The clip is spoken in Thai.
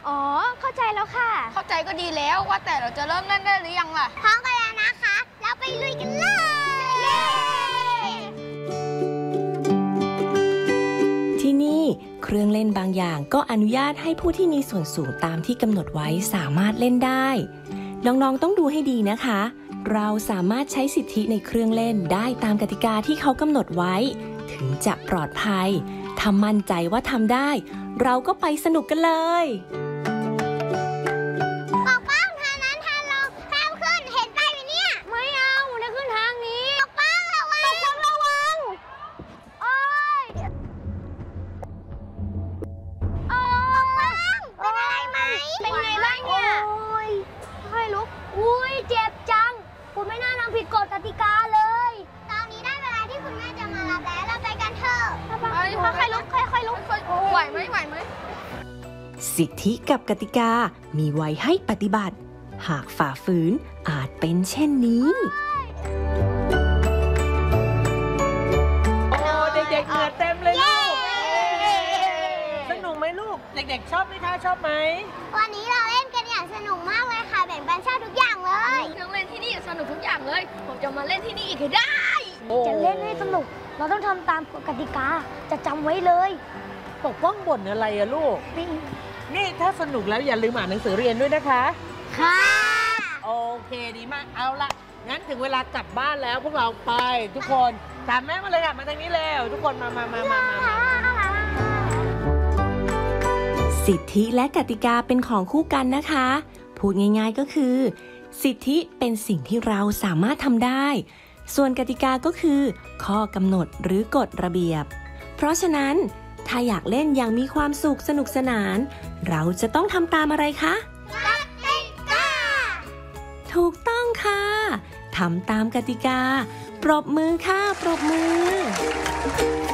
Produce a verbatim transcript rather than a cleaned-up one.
อ๋อเข้าใจแล้วค่ะเข้าใจก็ดีแล้วว่าแต่เราจะเริ่มเล่นได้หรือยังล่ะพร้อมกันแล้วนะคะเราไปลุยกันเลยที่นี่เครื่องเล่นบางอย่างก็อนุญาตให้ผู้ที่มีส่วนสูงตามที่กำหนดไว้สามารถเล่นได้น้องๆต้องดูให้ดีนะคะเราสามารถใช้สิทธิในเครื่องเล่นได้ตามกติกาที่เขากำหนดไว้ถึงจะปลอดภัยถ้ามั่นใจว่าทำได้เราก็ไปสนุกกันเลยปกป้องทางนั้นทางลงห้ามขึ้นเห็นป้ายไหมเนี่ยไม่เอาจะขึ้นทางนี้ปกป้องระวังปกป้องระวังโอ๊ยโอ๊ยปกป้องเป็นอะไรไหมเป็นไงบ้างเนี่ยโอ๊ยค่อยลุกอุ้ยเจ็บจังคุณไม่น่าทำผิดกฎกติกาเลยตอนนี้ได้เวลาที่คุณแม่จะมารับแล้วเราไปกันเถอะค่อยๆลุกค่อยๆลุกไหวไหมไหวไหมสิทธิกับกติกามีไว้ให้ปฏิบัติหากฝ่าฝืนอาจเป็นเช่นนี้โอ้เด็กๆเหงื่อเต็มเลยลูกสนุกไหมลูกเด็กๆชอบไหมคะชอบไหมวันนี้เราเล่นกันอย่างสนุกมากเลยค่ะแบ่งปันชอบทุกอย่างเลยเครื่องเล่นที่นี่สนุกทุกอย่างเลยผมจะมาเล่นที่นี่อีกให้ได้จะเล่นให้สนุกเราต้องทำตามกติกาจะจำไว้เลยปกป้องบ่นอะไรอะลูกนี่ถ้าสนุกแล้วอย่าลืมอ่านหนังสือเรียนด้วยนะคะค่ะโอเคดีมากเอาละงั้นถึงเวลากลับบ้านแล้วพวกเราไปทุกคนตามแม่มาเลยค่ะมาทางนี้เร็วทุกคนมามามามาสิทธิและกติกาเป็นของคู่กันนะคะพูดง่ายๆก็คือสิทธิเป็นสิ่งที่เราสามารถทำได้ส่วนกติกาก็คือข้อกำหนดหรือกฎระเบียบเพราะฉะนั้นถ้าอยากเล่นอย่างมีความสุขสนุกสนานเราจะต้องทำตามอะไรคะกติกาถูกต้องค่ะทำตามกติกาปรบมือค่ะปรบมือ